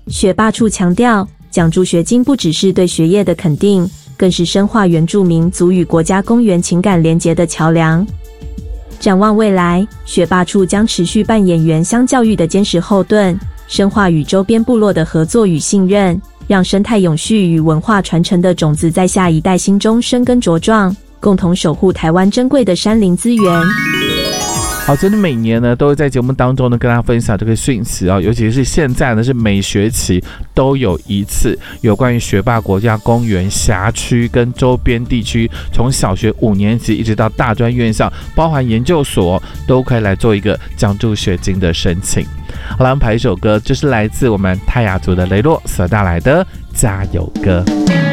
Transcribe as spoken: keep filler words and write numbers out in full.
学霸处强调，奖助学金不只是对学业的肯定，更是深化原住民族与国家公园情感连结的桥梁。展望未来，学霸处将持续扮演原乡教育的坚实后盾，深化与周边部落的合作与信任，让生态永续与文化传承的种子在下一代心中生根茁壮，共同守护台湾珍贵的山林资源。 好，真的每年呢都会在节目当中呢跟大家分享这个讯息啊，尤其是现在呢是每学期都有一次有关于学霸国家公园辖区跟周边地区，从小学五年级一直到大专院校，包含研究所，都可以来做一个奖助学金的申请。好了，我们排一首歌，就是来自我们泰雅族的雷洛所带来的加油歌。